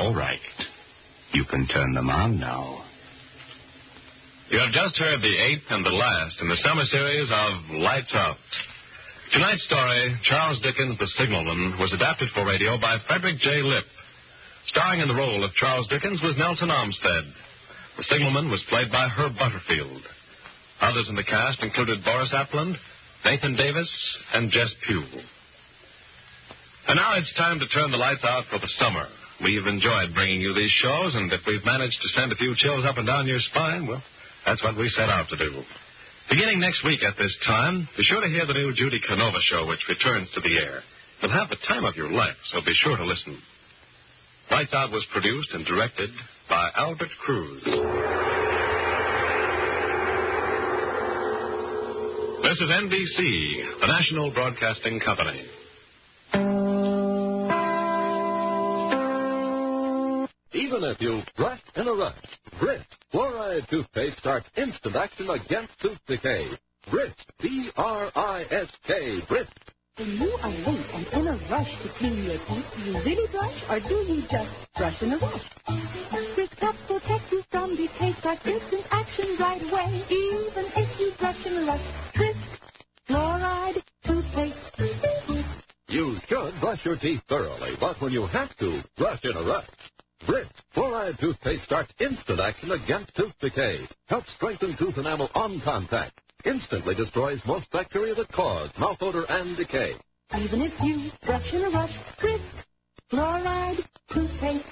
All right. You can turn them on now. You have just heard the eighth and the last in the summer series of Lights Out. Tonight's story, Charles Dickens' The Signalman, was adapted for radio by Frederick J. Lipp. Starring in the role of Charles Dickens was Nelson Olmsted. The Signalman was played by Herb Butterfield. Others in the cast included Boris Apland, Nathan Davis, and Jess Pugh. And now it's time to turn the lights out for the summer. We've enjoyed bringing you these shows, and if we've managed to send a few chills up and down your spine, well, that's what we set out to do. Beginning next week at this time, be sure to hear the new Judy Canova show, which returns to the air. You'll have the time of your life, so be sure to listen. Lights Out was produced and directed by Albert Cruz. This is NBC, the National Broadcasting Company. Even if you brush in a rush, Brist Fluoride Toothpaste starts instant action against tooth decay. Brist, B-R-I-S-K, Brist. When you are late and in a rush to clean your teeth, do you really brush or do you just brush in a rush? Brist cups protect you from decay, start instant action right away. Even if you brush in a rush, Brist Fluoride Toothpaste. You should brush your teeth thoroughly, but when you have to, brush in a rush. Brist Fluoride Toothpaste starts instant action against tooth decay. Helps strengthen tooth enamel on contact. Instantly destroys most bacteria that cause mouth odor and decay. Even if you brush in a rush, Brist Fluoride Toothpaste.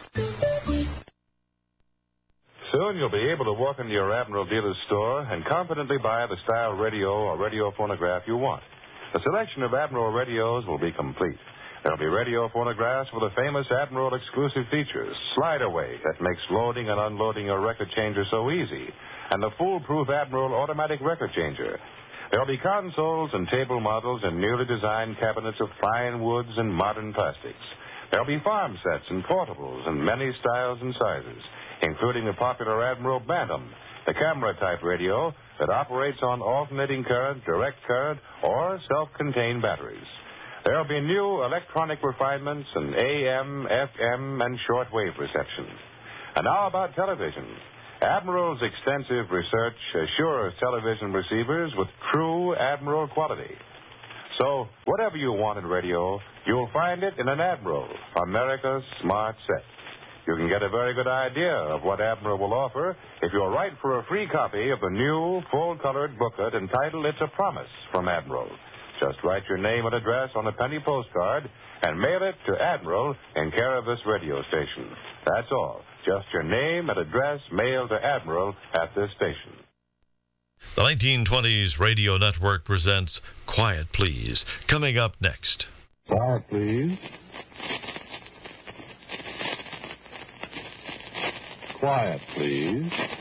Soon you'll be able to walk into your Admiral dealer's store and confidently buy the style radio or radio phonograph you want. The selection of Admiral radios will be complete. There'll be radio phonographs with the famous Admiral exclusive features, slide away that makes loading and unloading your record changer so easy, and the foolproof Admiral automatic record changer. There'll be consoles and table models and newly designed cabinets of fine woods and modern plastics. There'll be farm sets and portables in many styles and sizes, including the popular Admiral Bantam, the camera-type radio that operates on alternating current, direct current, or self-contained batteries. There'll be new electronic refinements and AM, FM, and shortwave reception. And now about television. Admiral's extensive research assures television receivers with true Admiral quality. So, whatever you want in radio, you'll find it in an Admiral, America's smart set. You can get a very good idea of what Admiral will offer if you'll write for a free copy of the new, full-colored booklet entitled It's a Promise from Admiral. Just write your name and address on a penny postcard and mail it to Admiral in care of this radio station. That's all. Just your name and address mailed to Admiral at this station. The 1920s Radio Network presents Quiet Please, coming up next. Quiet, please. Quiet, please.